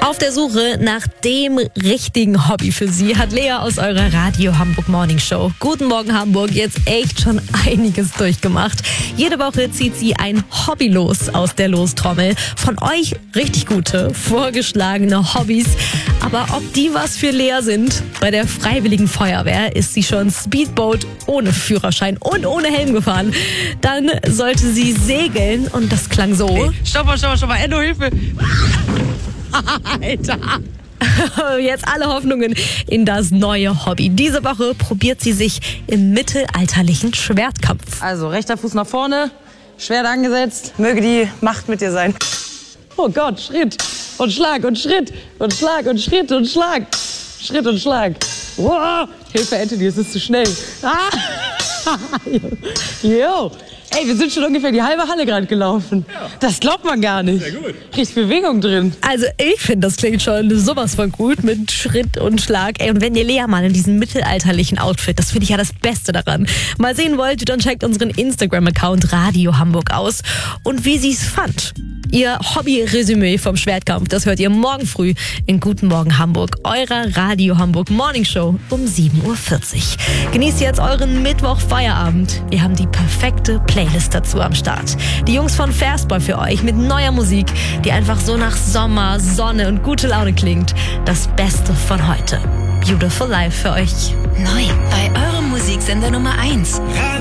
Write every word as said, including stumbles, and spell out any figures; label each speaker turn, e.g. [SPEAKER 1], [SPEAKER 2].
[SPEAKER 1] Auf der Suche nach dem richtigen Hobby für Sie hat Lea aus eurer Radio Hamburg Morning Show Guten Morgen Hamburg jetzt echt schon einiges durchgemacht. Jede Woche zieht sie ein Hobby los aus der Lostrommel. Von euch richtig gute, vorgeschlagene Hobbys. Aber ob die was für Lea sind? Bei der Freiwilligen Feuerwehr ist sie schon Speedboat ohne Führerschein und ohne Helm gefahren. Dann sollte sie segeln und das klang so.
[SPEAKER 2] Hey, stopp mal, stopp mal, stopp mal, Endo, Hilfe! Alter!
[SPEAKER 1] Jetzt alle Hoffnungen in das neue Hobby. Diese Woche probiert sie sich im mittelalterlichen Schwertkampf.
[SPEAKER 2] Also, rechter Fuß nach vorne, Schwert angesetzt. Möge die Macht mit dir sein. Oh Gott, Schritt und Schlag und Schritt und Schlag und Schritt und Schlag. Schritt und Schlag. Wow. Hilfe, Anthony, es ist zu schnell. Ah. Jo. Ey, wir sind schon ungefähr die halbe Halle gerade gelaufen. Ja. Das glaubt man gar nicht. Sehr gut. Richtig Bewegung drin.
[SPEAKER 1] Also ich finde, das klingt schon sowas von gut mit Schritt und Schlag. Ey, und wenn ihr Lea mal in diesem mittelalterlichen Outfit, das finde ich ja das Beste daran, mal sehen wollt, dann checkt unseren Instagram-Account Radio Hamburg aus und wie sie es fand. Ihr Hobby-Resümee vom Schwertkampf, das hört ihr morgen früh in Guten Morgen Hamburg, eurer Radio Hamburg Morning Show um sieben Uhr vierzig. Genießt jetzt euren Mittwoch-Feierabend. Wir haben die perfekte Playlist dazu am Start. Die Jungs von Fastboy für euch mit neuer Musik, die einfach so nach Sommer, Sonne und gute Laune klingt. Das Beste von heute. Beautiful Life für euch.
[SPEAKER 3] Neu bei eurem Musiksender Nummer eins.